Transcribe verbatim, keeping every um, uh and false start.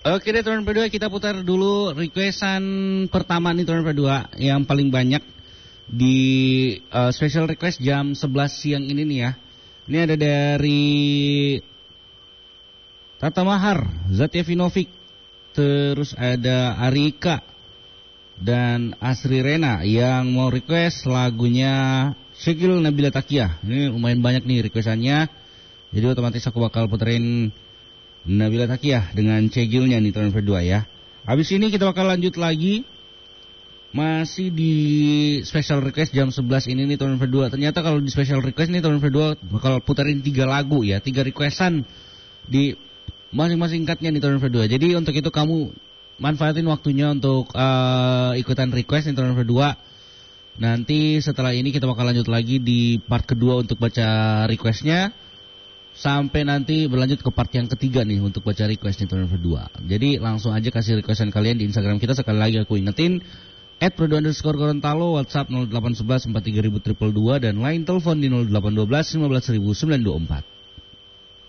Oke deh teman berdua, kita putar dulu requestan pertama nih teman berdua yang paling banyak di uh, special request jam sebelas siang ini nih ya. Ini ada dari Tata Mahar, Zatya Vinovic, terus ada Arika dan Asri Rena yang mau request lagunya Syekil Nabila Takia. Ini lumayan banyak nih requestannya, jadi otomatis aku bakal puterin Nabila Takia dengan cegilnya nih teman berdua ya. Habis ini kita bakal lanjut lagi masih di special request jam sebelas ini nih teman berdua. Ternyata kalau di special request nih teman berdua bakal puterin tiga lagu ya, tiga requestan di masing-masing cutnya nih teman berdua. Jadi untuk itu kamu manfaatin waktunya untuk uh, ikutan request nih teman berdua. Nanti setelah ini kita bakal lanjut lagi di part kedua untuk baca requestnya, sampai nanti berlanjut ke part yang ketiga nih untuk baca request nih teman berdua. Jadi langsung aja kasih requestan kalian di Instagram kita. Sekali lagi aku ingetin, at prodo underscore Gorontalo, WhatsApp nol delapan satu satu empat tiga dua dua dua dan line telepon di nol delapan satu dua lima belas sembilan dua empat.